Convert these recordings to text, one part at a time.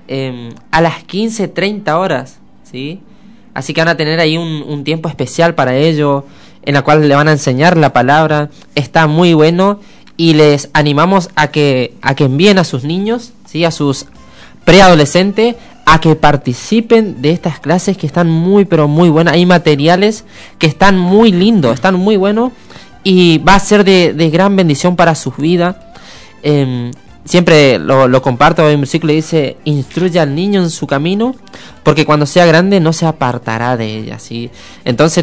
a las 15:30 horas, ¿sí? Así que van a tener ahí un tiempo especial para ello, en la cual le van a enseñar la palabra. Está muy bueno y les animamos a que envíen a sus niños, ¿sí? A sus preadolescentes, a que participen de estas clases que están muy pero muy buenas. Hay materiales que están muy lindos, están muy buenos y va a ser de gran bendición para sus vidas. Siempre lo comparto, hay un versículo que dice: instruye al niño en su camino, porque cuando sea grande no se apartará de ella, ¿sí? Entonces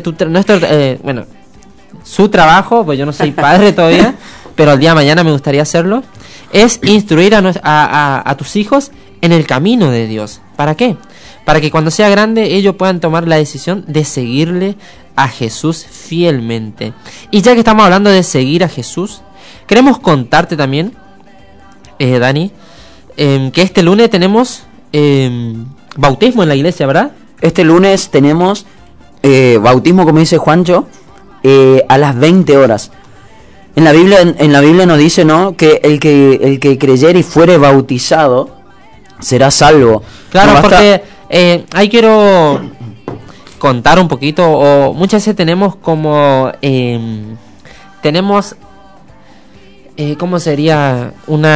su trabajo, pues yo no soy padre todavía, pero el día de mañana me gustaría hacerlo, es instruir a tus hijos en el camino de Dios. ¿Para qué? Para que cuando sea grande ellos puedan tomar la decisión de seguirle a Jesús fielmente. Y ya que estamos hablando de seguir a Jesús, queremos contarte también, Dani, que este lunes tenemos bautismo en la iglesia, ¿verdad? Este lunes tenemos bautismo, como dice Juancho, a las 20 horas. En la Biblia nos dice, ¿no?, que el que creyere y fuere bautizado será salvo. Claro, no porque ahí quiero contar un poquito, o muchas veces tenemos como ¿cómo sería?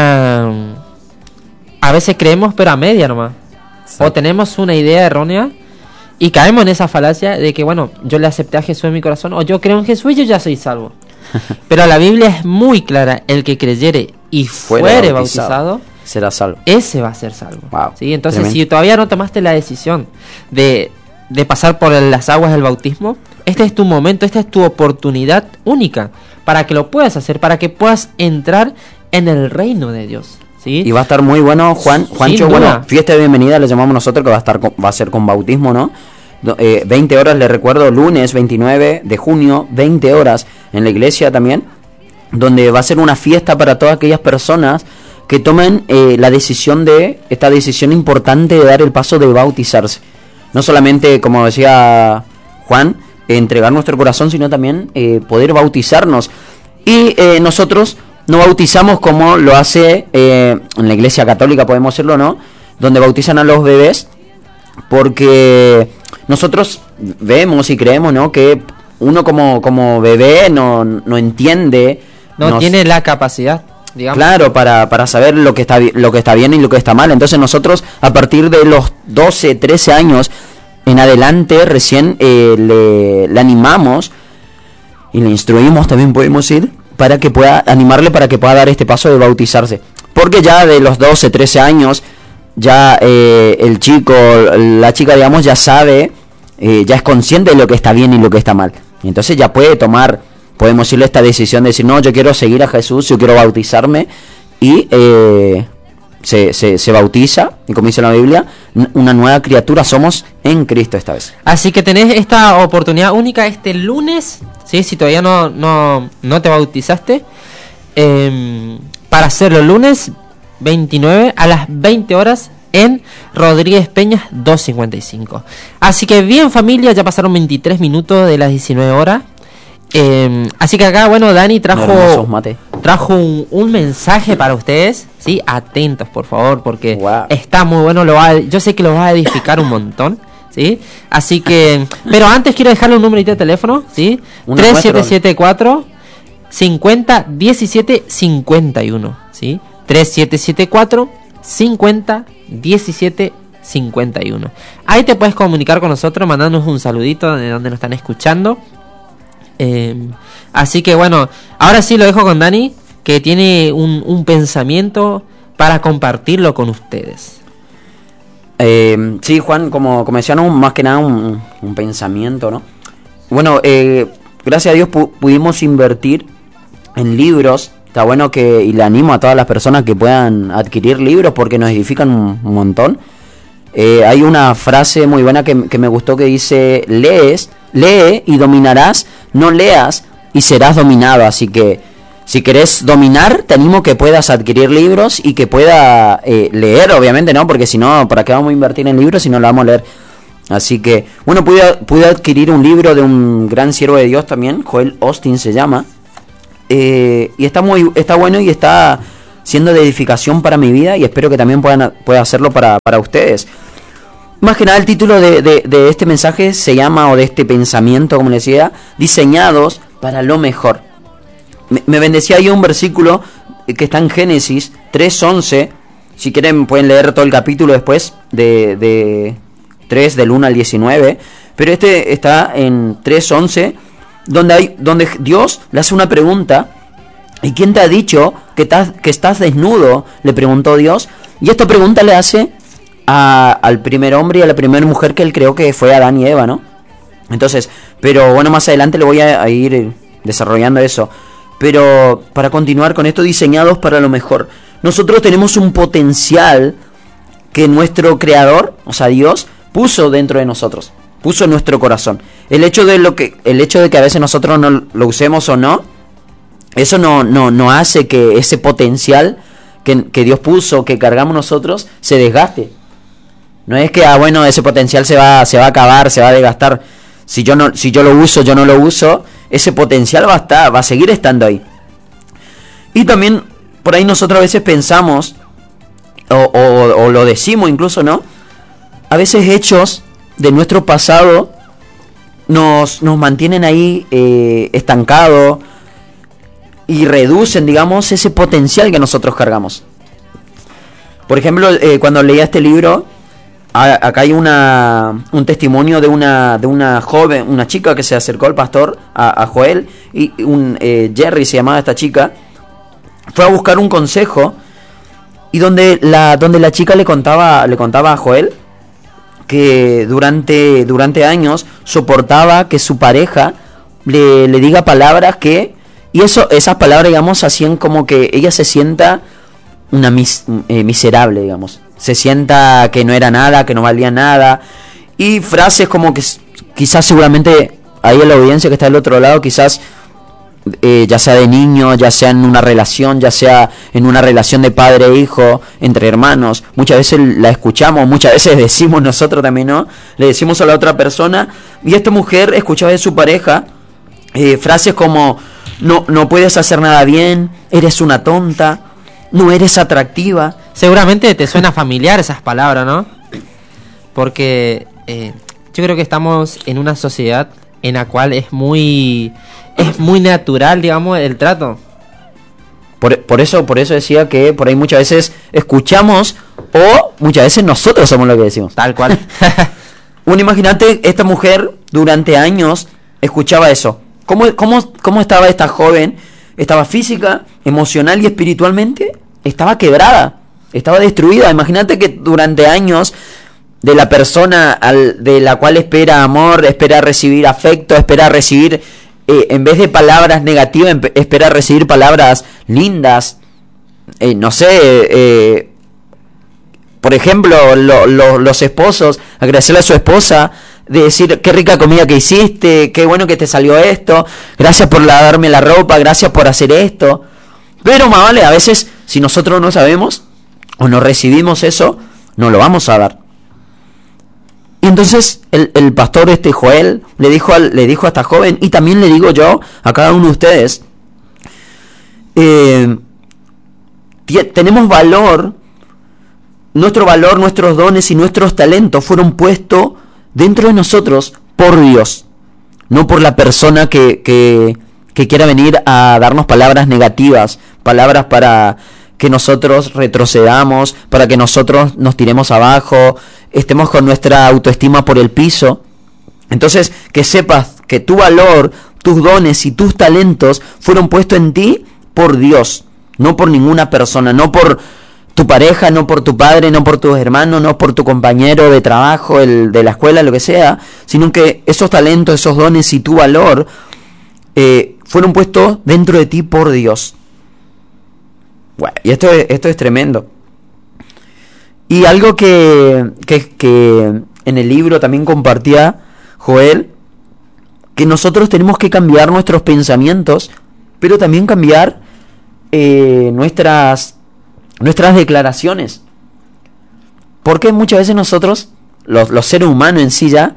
A veces creemos pero a media nomás. Sí. O tenemos una idea errónea y caemos en esa falacia de que, bueno, yo le acepté a Jesús en mi corazón, o yo creo en Jesús y yo ya soy salvo. Pero la Biblia es muy clara: el que creyere y fuere bautizado será salvo. Ese va a ser salvo. Wow, ¿sí? Entonces, tremendo. Si todavía no tomaste la decisión de pasar por las aguas del bautismo, este es tu momento, esta es tu oportunidad única para que lo puedas hacer, para que puedas entrar en el reino de Dios, ¿sí? Y va a estar muy bueno, Juancho, bueno, fiesta de bienvenida le llamamos nosotros, que va a ser con bautismo, ¿no? 20 horas, le recuerdo, lunes 29 de junio, 20 horas en la iglesia también, donde va a ser una fiesta para todas aquellas personas que tomen esta decisión importante de dar el paso de bautizarse. No solamente, como decía Juan, entregar nuestro corazón, sino también poder bautizarnos. Y nosotros no bautizamos como lo hace en la iglesia católica, podemos decirlo, ¿no?, donde bautizan a los bebés, porque nosotros vemos y creemos, ¿no?, que uno como bebé no entiende, no tiene la capacidad, digamos. Claro, para saber lo que está bien y lo que está mal. Entonces nosotros, a partir de los 12, 13 años en adelante, recién le animamos y le instruimos, también podemos ir, para que pueda animarle, para que pueda dar este paso de bautizarse. Porque ya de los 12, 13 años, ya el chico, la chica, digamos, ya sabe, ya es consciente de lo que está bien y lo que está mal. Y entonces ya puede tomar, podemos decirle, esta decisión de decir: no, yo quiero seguir a Jesús, yo quiero bautizarme, y se bautiza, y como dice la Biblia, una nueva criatura somos en Cristo esta vez. Así que tenés esta oportunidad única este lunes, ¿sí? Si todavía no te bautizaste, para hacerlo el lunes 29 a las 20 horas en Rodríguez Peñas 255. Así que bien, familia, ya pasaron 23 minutos de las 19 horas. Así que acá, bueno, Dani trajo un mensaje para ustedes, ¿sí? Atentos, por favor, porque está muy bueno, yo sé que lo va a edificar un montón, ¿sí? Así que, pero antes quiero dejarle un numerito de teléfono, ¿sí? 3774 50 17 51, ¿sí? 3774 50 17 51. Ahí te puedes comunicar con nosotros, mandándonos un saludito de donde nos están escuchando. Así que bueno, ahora sí lo dejo con Dani, que tiene un pensamiento para compartirlo con ustedes. Sí, Juan, como decía, ¿no?, más que nada un pensamiento, ¿no? Bueno, gracias a Dios pudimos invertir en libros. Está bueno y le animo a todas las personas que puedan adquirir libros, porque nos edifican un montón. Hay una frase muy buena que me gustó, que dice: lee y dominarás, no leas y serás dominado. Así que si querés dominar, te animo que puedas adquirir libros y que pueda leer, obviamente, ¿no? Porque si no, ¿para qué vamos a invertir en libros si no lo vamos a leer? Así que, bueno, pude adquirir un libro de un gran siervo de Dios también, Joel Osteen se llama. Y está bueno y está siendo de edificación para mi vida y espero que también pueda hacerlo para ustedes. Más que nada el título de este mensaje se llama, o de este pensamiento, como les decía, diseñados para lo mejor. Me bendecía yo un versículo que está en Génesis 3:11. Si quieren pueden leer todo el capítulo después de 3 del 1 al 19. Pero este está en 3:11, donde Dios le hace una pregunta. ¿Y quién te ha dicho que estás desnudo?, le preguntó Dios. Y esta pregunta le hace al primer hombre y a la primera mujer que él creó, que fue Adán y Eva, ¿no? Entonces, pero bueno, más adelante le voy a ir desarrollando eso. Pero para continuar con esto, diseñados para lo mejor. Nosotros tenemos un potencial que nuestro creador, o sea Dios, puso dentro de nosotros, puso en nuestro corazón. El hecho de que a veces nosotros no lo usemos o no, eso no hace que ese potencial que Dios puso, que cargamos nosotros, se desgaste. No es que bueno, ese potencial se va a acabar, se va a desgastar. Si yo lo uso, yo no lo uso, ese potencial va a seguir estando ahí. Y también por ahí nosotros a veces pensamos o lo decimos incluso, ¿no? A veces hechos de nuestro pasado nos mantienen ahí estancados y reducen, digamos, ese potencial que nosotros cargamos. Por ejemplo, cuando leía este libro, acá hay un testimonio de una joven, una chica que se acercó al pastor, a Joel, y Jerry se llamaba esta chica. Fue a buscar un consejo, y donde la chica le contaba a Joel que durante años soportaba que su pareja le diga palabras y esas palabras, digamos, hacían como que ella se sienta una miserable, digamos. Se sienta que no era nada, que no valía nada. Y frases como que quizás seguramente ahí en la audiencia que está del otro lado, quizás ya sea de niño, ya sea en una relación, ya sea en una relación de padre e hijo, entre hermanos, muchas veces la escuchamos, muchas veces decimos nosotros también, ¿no? Le decimos a la otra persona, y esta mujer escuchaba de su pareja frases como: no puedes hacer nada bien, eres una tonta, no eres atractiva. Seguramente te suena familiar esas palabras, ¿no? Porque yo creo que estamos en una sociedad en la cual es muy natural, digamos, el trato. Por eso decía que por ahí muchas veces escuchamos, o muchas veces nosotros somos lo que decimos. Tal cual. Imagínate, esta mujer durante años escuchaba eso. ¿Cómo estaba esta joven? Estaba física, emocional y espiritualmente, estaba quebrada, estaba destruida. Imagínate que durante años de la persona de la cual espera amor, espera recibir afecto, espera recibir, en vez de palabras negativas, espera recibir palabras lindas. No sé, por ejemplo, los esposos, agradecerle a su esposa, de decir: qué rica comida que hiciste, qué bueno que te salió esto, gracias por lavarme la ropa, gracias por hacer esto. Pero más vale, a veces, si nosotros no sabemos o no recibimos eso, no lo vamos a dar. Y entonces el pastor Joel le dijo a esta joven, y también le digo yo a cada uno de ustedes, tenemos valor. Nuestro valor, nuestros dones y nuestros talentos fueron puestos dentro de nosotros por Dios, no por la persona que quiera venir a darnos palabras negativas, palabras para que nosotros retrocedamos, para que nosotros nos tiremos abajo, estemos con nuestra autoestima por el piso. Entonces, que sepas que tu valor, tus dones y tus talentos fueron puestos en ti por Dios, no por ninguna persona, no por tu pareja, no por tu padre, no por tus hermanos, no por tu compañero de trabajo, el de la escuela, lo que sea, sino que esos talentos, esos dones y tu valor fueron puestos dentro de ti por Dios. Bueno, y esto es tremendo. Y algo que en el libro también compartía Joel, que nosotros tenemos que cambiar nuestros pensamientos, pero también cambiar nuestras declaraciones. Porque muchas veces nosotros, los seres humanos en sí ya,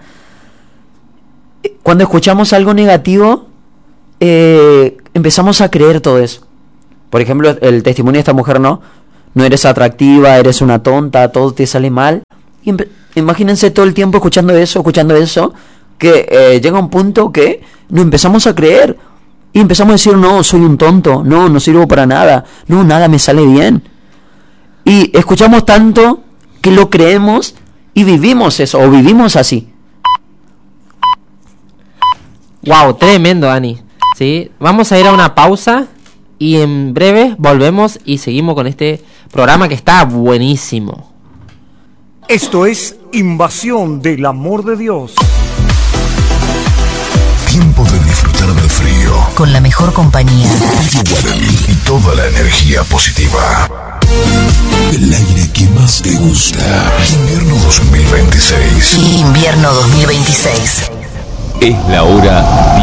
cuando escuchamos algo negativo, empezamos a creer todo eso. Por ejemplo, el testimonio de esta mujer, no eres atractiva, eres una tonta, todo te sale mal. Y imagínense todo el tiempo escuchando eso, que llega un punto que nos empezamos a creer. Y empezamos a decir, no, soy un tonto, no sirvo para nada, no, nada me sale bien. Y escuchamos tanto que lo creemos y vivimos eso, o vivimos así. Wow, tremendo, Dani. ¿Sí? Vamos a ir a una pausa y en breve volvemos y seguimos con este programa que está buenísimo. Esto es Invasión del Amor de Dios. Tiempo de disfrutar del frío con la mejor compañía y toda la energía positiva. El aire que más te gusta. Invierno 2026. Invierno 2026. Es la hora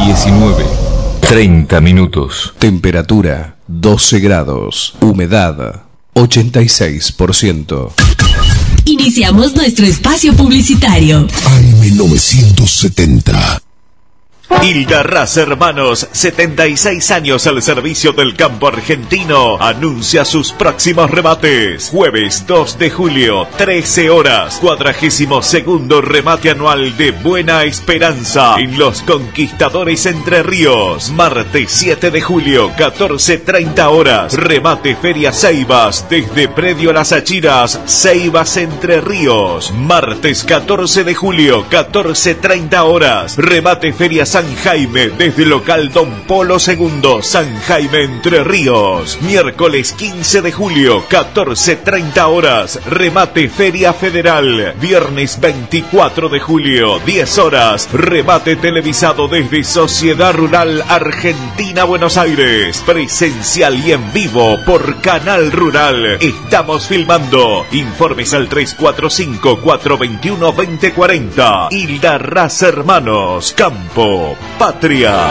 19:30. Temperatura 12 grados. Humedad 86%. Iniciamos nuestro espacio publicitario. AM 970. Hildarraz Hermanos, 76 años al servicio del campo argentino, anuncia sus próximos remates. Jueves 2 de julio, 13 horas, 42º remate anual de Buena Esperanza en Los Conquistadores Entre Ríos. Martes 7 de julio, 14:30 horas, remate Feria Ceibas desde Predio Las Achiras, Ceibas Entre Ríos. Martes 14 de julio, 14:30 horas, remate Feria San Jaime desde local Don Polo II, San Jaime Entre Ríos. Miércoles 15 de julio, 14:30 horas, remate Feria Federal. Viernes 24 de julio, 10 horas, remate televisado desde Sociedad Rural Argentina Buenos Aires. Presencial y en vivo por Canal Rural. Estamos filmando. Informes al 345-421-2040. Hildarraz Hermanos, Campo Patria.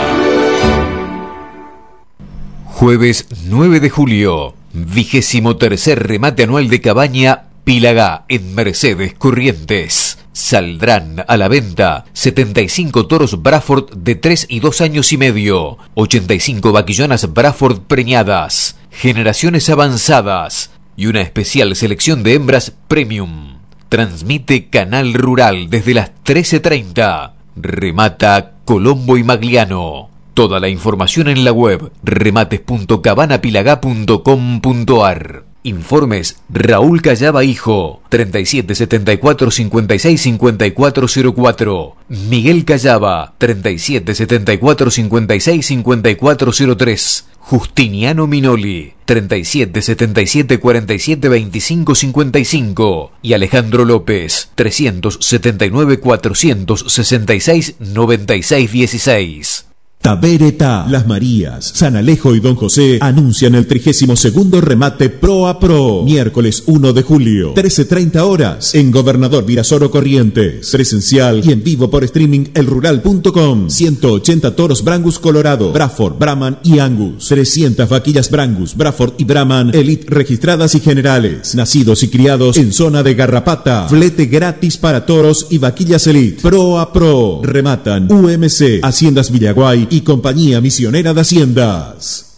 Jueves 9 de julio, 23º remate anual de Cabaña Pilagá en Mercedes Corrientes. Saldrán a la venta 75 toros Braford de 3 y 2 años y medio, 85 vaquillonas Braford preñadas, generaciones avanzadas y una especial selección de hembras premium. Transmite Canal Rural desde las 13:30. Remata Colombo y Magliano. Toda la información en la web remates.cabanapilagá.com.ar. Informes Raúl Callaba Hijo, 3774-565404. Miguel Callaba, 3774-565403. Justiniano Minoli, 3777-472555. Y Alejandro López, 379-466-9616. Tabereta, Las Marías, San Alejo y Don José anuncian el 32º remate Pro a Pro. Miércoles 1 de julio, 13:30 horas, en Gobernador Virasoro Corrientes. Presencial y en vivo por streaming elrural.com. 180 toros Brangus Colorado, Braford, Brahman y Angus. 300 vaquillas Brangus, Braford y Brahman Elite registradas y generales. Nacidos y criados en zona de Garrapata. Flete gratis para toros y vaquillas Elite. Pro a Pro. Rematan UMC, Haciendas Villaguay y Compañía Misionera de Haciendas.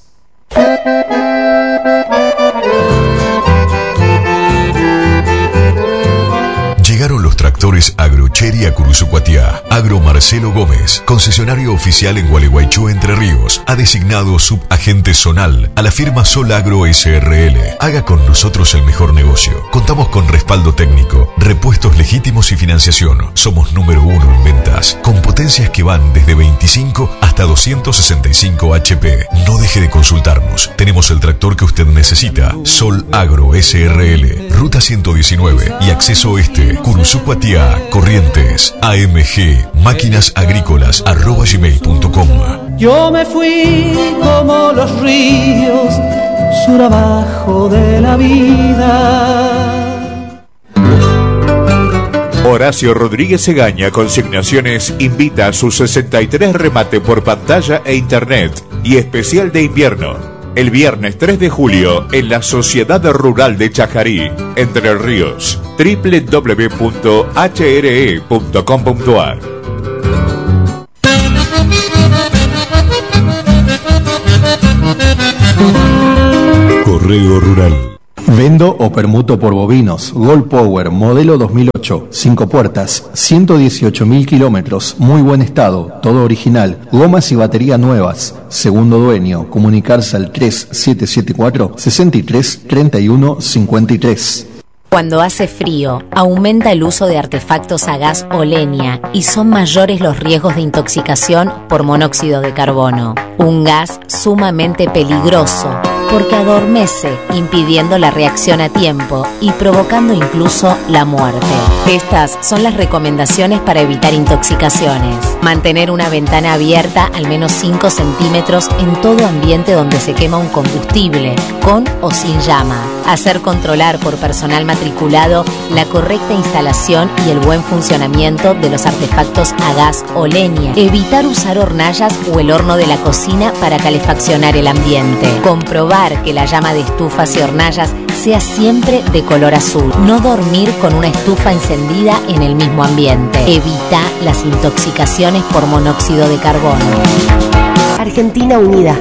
Llegaron los tractores Agrocheri a Curuzucuatiá. Agro Marcelo Gómez, concesionario oficial en Gualeguaychú, Entre Ríos, ha designado subagente zonal a la firma Sol Agro SRL. Haga con nosotros el mejor negocio. Contamos con respaldo técnico, repuestos legítimos y financiación. Somos número 1 en ventas, con potencias que van desde 25 hasta 265 HP. No deje de consultarnos. Tenemos el tractor que usted necesita. Sol Agro SRL, Ruta 119 y Acceso Oeste, Curuzucuatiá, Corrientes. AMG, máquinasagrícolas@gmail.com. Yo me fui como los ríos, sur abajo de la vida. Horacio Rodríguez Egaña Consignaciones invita a su 63 remate por pantalla e internet y especial de invierno. El viernes 3 de julio en la Sociedad Rural de Chajarí, Entre Ríos, www.hre.com.ar. Dorrego Rural. Vendo o permuto por bovinos. Gold Power, modelo 2008. 5 puertas, 118.000 kilómetros. Muy buen estado, todo original. Gomas y batería nuevas. Segundo dueño. Comunicarse al 3774 63 31 53. Cuando hace frío, aumenta el uso de artefactos a gas o leña y son mayores los riesgos de intoxicación por monóxido de carbono. Un gas sumamente peligroso porque adormece, impidiendo la reacción a tiempo y provocando incluso la muerte. Estas son las recomendaciones para evitar intoxicaciones. Mantener una ventana abierta al menos 5 centímetros en todo ambiente donde se quema un combustible, con o sin llama. Hacer controlar por personal matriculado la correcta instalación y el buen funcionamiento de los artefactos a gas o leña. Evitar usar hornallas o el horno de la cocina para calefaccionar el ambiente. Comprobar que la llama de estufas y hornallas sea siempre de color azul. No dormir con una estufa encendida en el mismo ambiente. Evita las intoxicaciones por monóxido de carbono. Argentina Unida.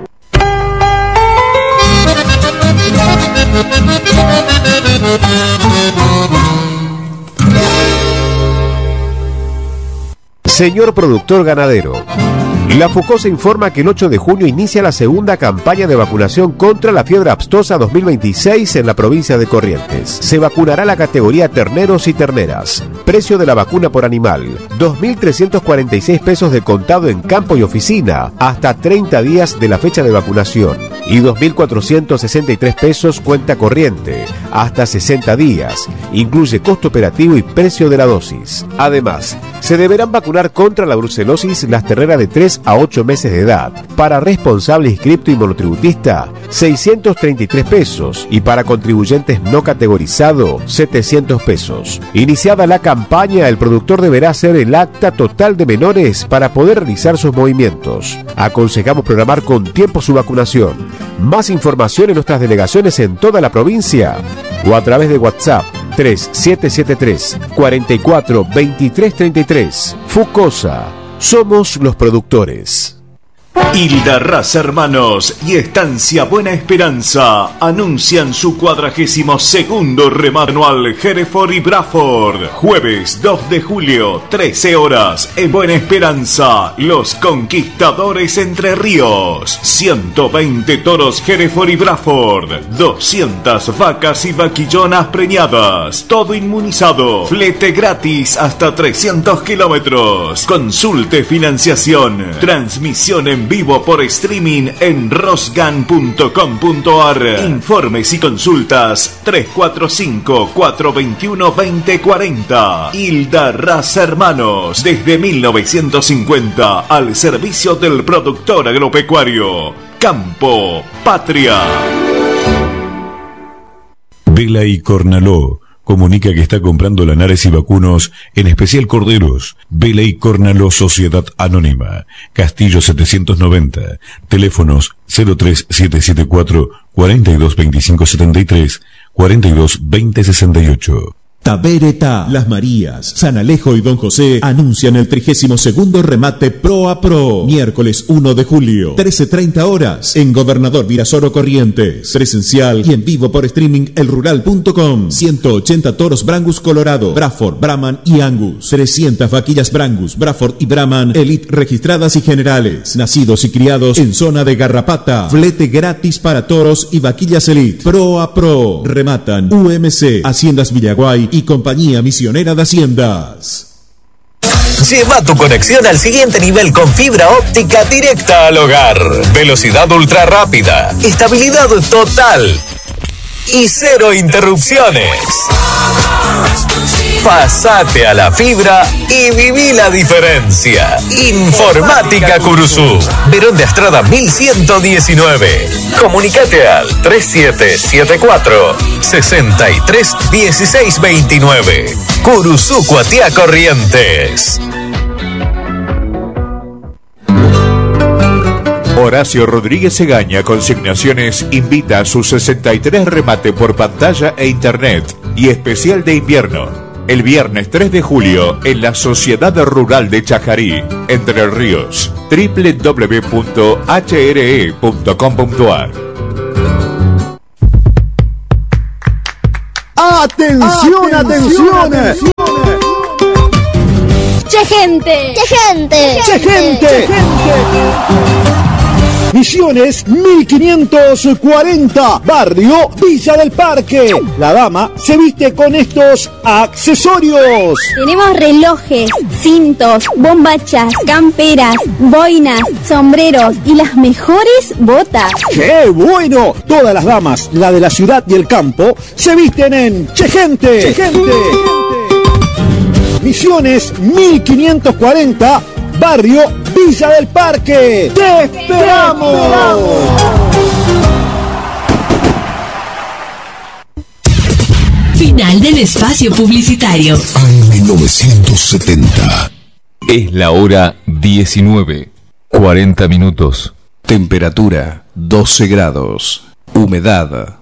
Señor productor ganadero, la FUCOSA informa que el 8 de junio inicia la segunda campaña de vacunación contra la fiebre aftosa 2026 en la provincia de Corrientes. Se vacunará la categoría terneros y terneras. Precio de la vacuna por animal, 2.346 pesos de contado en campo y oficina, hasta 30 días de la fecha de vacunación. Y 2.463 pesos cuenta corriente, hasta 60 días. Incluye costo operativo y precio de la dosis. Además, se deberán vacunar contra la brucelosis las terneras de 3 a 8 meses de edad. Para responsable inscripto y monotributista, 633 pesos. Y para contribuyentes no categorizado, 700 pesos. Iniciada la campaña, el productor deberá hacer el acta total de menores para poder realizar sus movimientos. Aconsejamos programar con tiempo su vacunación. Más información en nuestras delegaciones en toda la provincia o a través de WhatsApp 3773 44 23 33. FUCOSA. Somos los productores. Hildarraz Hermanos y Estancia Buena Esperanza anuncian su 42º remate anual Hereford y Braford. Jueves 2 de julio, 13 horas, en Buena Esperanza, Los Conquistadores Entre Ríos. 120 toros Hereford y Braford, 200 vacas y vaquillonas preñadas, todo inmunizado, flete gratis hasta 300 kilómetros. Consulte financiación, transmisión en vivo por streaming en rosgan.com.ar. Informes y consultas 345-421-2040. Hildarraz Hermanos, desde 1950 al servicio del productor agropecuario. Campo Patria. Vela y Cornaló comunica que está comprando lanares y vacunos, en especial corderos. Vela y Cornaló Sociedad Anónima, Castillo 790, teléfonos 03774 422573 422068. Tabereta, Las Marías, San Alejo y Don José anuncian el 32º remate Pro a Pro. Miércoles 1 de julio, 13:30 horas, en Gobernador Virasoro Corrientes. Presencial y en vivo por streaming elrural.com. 180 toros Brangus Colorado, Braford, Brahman y Angus. 300 vaquillas Brangus, Braford y Brahman, Elite registradas y generales. Nacidos y criados en zona de Garrapata. Flete gratis para toros y vaquillas Elite. Pro a Pro. Rematan UMC, Haciendas Villaguay y Compañía Misionera de Haciendas. Lleva tu conexión al siguiente nivel con fibra óptica directa al hogar. Velocidad ultra rápida, estabilidad total y 0 interrupciones. Pasate a la fibra y viví la diferencia. Informática Curuzú, Verón de Astrada 1119. Comunicate al 3774 63 16 29. Curuzú Cuatiá Corrientes. Horacio Rodríguez Egaña Consignaciones invita a su 63 remate por pantalla e internet y especial de invierno. El viernes 3 de julio en la Sociedad Rural de Chajarí, Entre Ríos, www.hre.com.ar. ¡Atención, atención! ¡Che gente! ¡Che gente! ¡Che gente! Misiones 1540, barrio Villa del Parque. La dama se viste con estos accesorios. Tenemos relojes, cintos, bombachas, camperas, boinas, sombreros y las mejores botas. ¡Qué bueno! Todas las damas, la de la ciudad y el campo, se visten en Che Gente. Che Gente. Misiones 1540, barrio Villa del Parque. ¡Te esperamos! Final del espacio publicitario. AM970. Es la hora 19, 40 minutos. Temperatura 12 grados. Humedad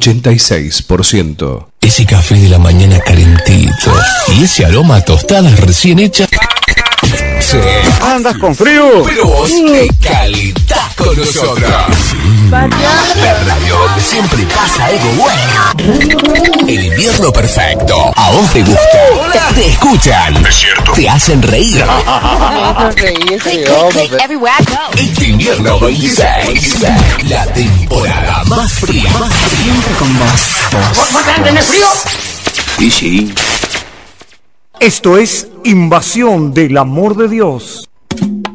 86%. Ese café de la mañana calentito y ese aroma a tostadas recién hechas. Sí. ¿Andas con frío? Pero vos te calentás con nosotros. La radio donde siempre pasa algo bueno. El invierno perfecto. A vos te gusta. Te escuchan. Es cierto. Te hacen reír. Este invierno 26. La temporada más fría. Siempre con vos. ¿Vos tenés frío? Sí, sí. Esto es Invasión del Amor de Dios.